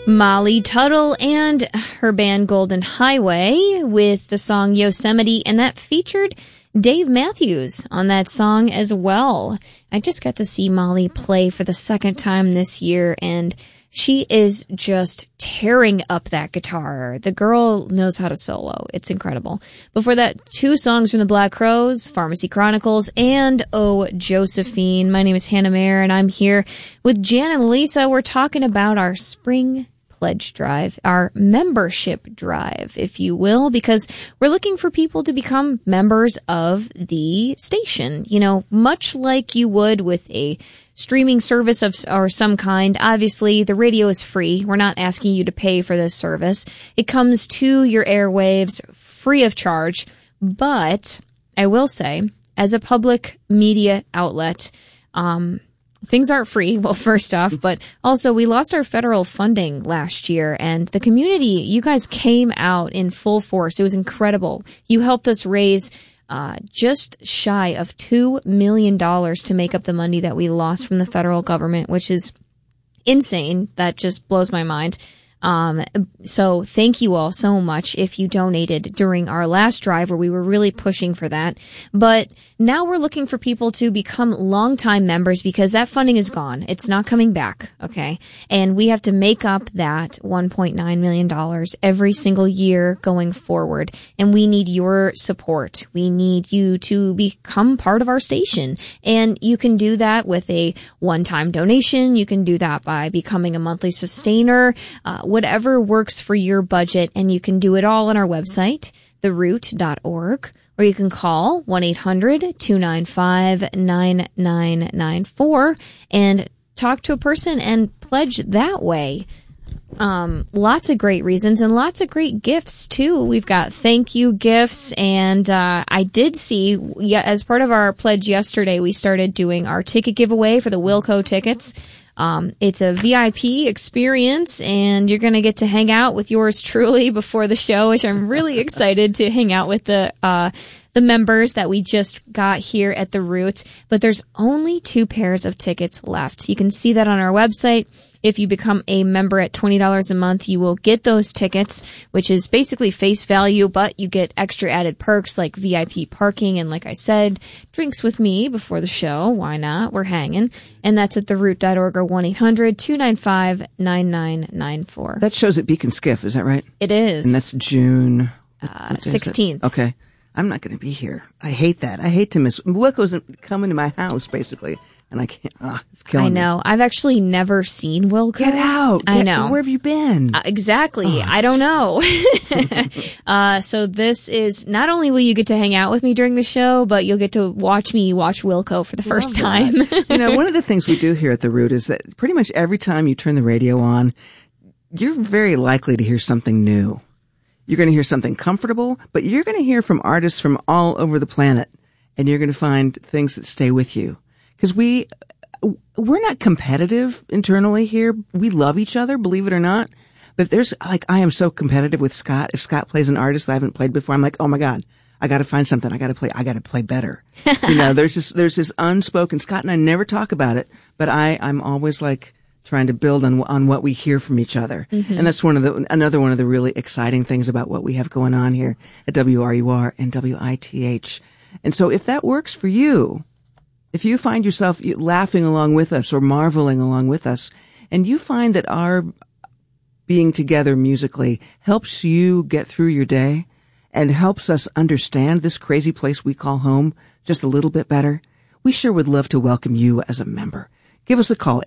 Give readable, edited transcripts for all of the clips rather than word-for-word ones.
Molly Tuttle and her band Golden Highway with the song Yosemite, and that featured Dave Matthews on that song as well. I just got to see Molly play for the second time this year, and she is just tearing up that guitar. The girl knows how to solo. It's incredible. Before that, 2 songs from the Black Crowes, Pharmacy Chronicles, and Oh, Josephine. My name is Hannah Mayer, and I'm here with Jan and Lisa. We're talking about our spring pledge drive, our membership drive, if you will, because we're looking for people to become members of the station. You know, much like you would with a streaming service or some kind. Obviously, the radio is free. We're not asking you to pay for this service. It comes to your airwaves free of charge. But I will say, as a public media outlet, things aren't free. Well, first off, but also we lost our federal funding last year, and the community, you guys came out in full force. It was incredible. You helped us raise just shy of $2 million to make up the money that we lost from the federal government, which is insane. That just blows my mind. So thank you all so much if you donated during our last drive where we were really pushing for that. But now we're looking for people to become longtime members because that funding is gone. It's not coming back. Okay. And we have to make up that $1.9 million every single year going forward. And we need your support. We need you to become part of our station. And you can do that with a one-time donation. You can do that by becoming a monthly sustainer, whatever works for your budget, and you can do it all on our website, theroot.org, or you can call 1-800-295-9994 and talk to a person and pledge that way. Lots of great reasons and lots of great gifts too. We've got thank you gifts, and I did see, as part of our pledge yesterday, we started doing our ticket giveaway for the Wilco tickets. It's a VIP experience, and you're going to get to hang out with yours truly before the show, which I'm really excited to hang out with the members that we just got here at the Root. But there's only 2 pairs of tickets left. You can see that on our website. If you become a member at $20 a month, you will get those tickets, which is basically face value, but you get extra added perks like VIP parking and, like I said, drinks with me before the show. Why not? We're hanging. And that's at theroot.org or 1-800-295-9994. That show's at Beacon Skiff, is that right? It is. And that's June 16th. Okay. I'm not going to be here. I hate that. I hate to miss. Wilco's coming to my house, basically. And I can't, it's killing me. I know. I've actually never seen Wilco. Get out. I know. Where have you been? Exactly. I don't know. So this is, not only will you get to hang out with me during the show, but you'll get to watch me watch Wilco for the first time. You know, one of the things we do here at The Root is that pretty much every time you turn the radio on, you're very likely to hear something new. You're going to hear something comfortable, but you're going to hear from artists from all over the planet, and you're going to find things that stay with you. Because we're not competitive internally here. We love each other, believe it or not. But there's, like, I am so competitive with Scott. If Scott plays an artist that I haven't played before, I'm like, oh my God, I got to find something. I got to play better. You know, there's this unspoken, Scott and I never talk about it, but I'm always like trying to build on what we hear from each other. Mm-hmm. And that's another one of the really exciting things about what we have going on here at WRUR and WITH. And so if that works for you, if you find yourself laughing along with us or marveling along with us, and you find that our being together musically helps you get through your day and helps us understand this crazy place we call home just a little bit better, we sure would love to welcome you as a member. Give us a call,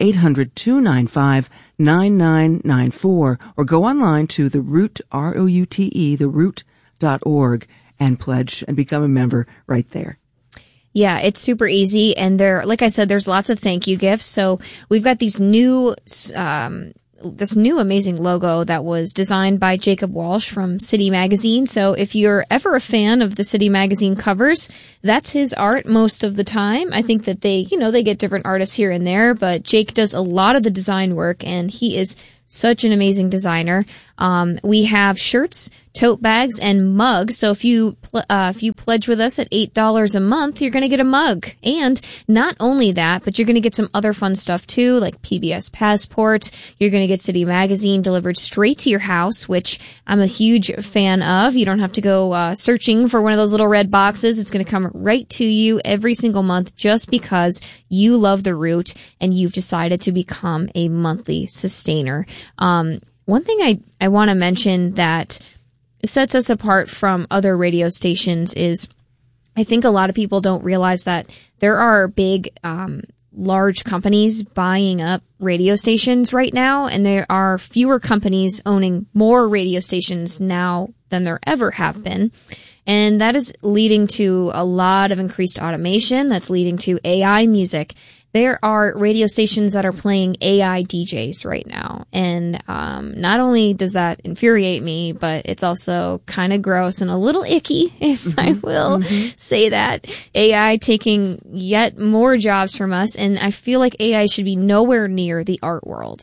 800-295-9994, or go online to the Root, R-O-U-T-E, theroot.org, and pledge and become a member right there. Yeah, it's super easy. And like I said, there's lots of thank you gifts. So we've got these this new amazing logo that was designed by Jacob Walsh from City Magazine. So if you're ever a fan of the City Magazine covers, that's his art most of the time. I think that they get different artists here and there, but Jake does a lot of the design work, and he is such an amazing designer. We have shirts, tote bags, and mugs. So if you pledge with us at $8 a month, you're going to get a mug. And not only that, but you're going to get some other fun stuff too, like PBS Passport. You're going to get City Magazine delivered straight to your house, which I'm a huge fan of. You don't have to go searching for one of those little red boxes. It's going to come right to you every single month just because you love The Root and you've decided to become a monthly sustainer. One thing I want to mention that sets us apart from other radio stations is I think a lot of people don't realize that there are big, large companies buying up radio stations right now, and there are fewer companies owning more radio stations now than there ever have been. And that is leading to a lot of increased automation. That's leading to AI music. There are radio stations that are playing AI DJs right now. And not only does that infuriate me, but it's also kind of gross and a little icky, if I will say that. AI taking yet more jobs from us. And I feel like AI should be nowhere near the art world.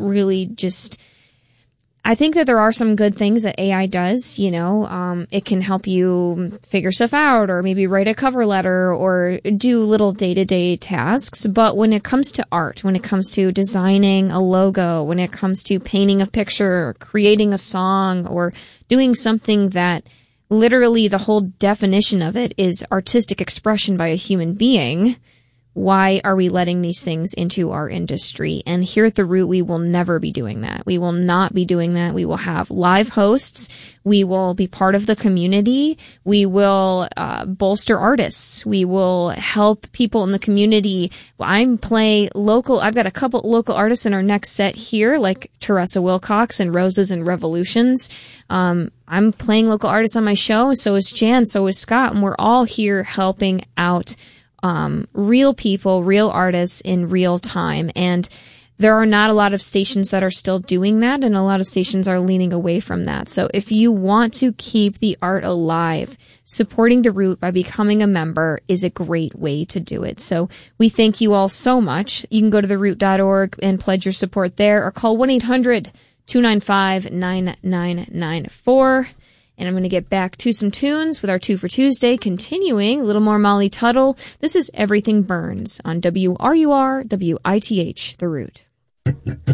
I think that there are some good things that AI does, it can help you figure stuff out or maybe write a cover letter or do little day-to-day tasks. But when it comes to art, when it comes to designing a logo, when it comes to painting a picture, or creating a song, or doing something that literally the whole definition of it is artistic expression by a human being, why are we letting these things into our industry? And here at The Root, we will never be doing that. We will not be doing that. We will have live hosts. We will be part of the community. We will bolster artists. We will help people in the community. I've got a couple local artists in our next set here, like Teresa Wilcox and Roses and Revolutions. I'm playing local artists on my show. So is Jan. So is Scott. And we're all here helping out real people, real artists in real time. And there are not a lot of stations that are still doing that, and a lot of stations are leaning away from that. So if you want to keep the art alive, supporting The Root by becoming a member is a great way to do it. So we thank you all so much. You can go to theroot.org and pledge your support there, or call 1-800-295-9994. And I'm going to get back to some tunes with our 2 for Tuesday, continuing a little more Molly Tuttle. This is Everything Burns on WRUR WITH, The Root.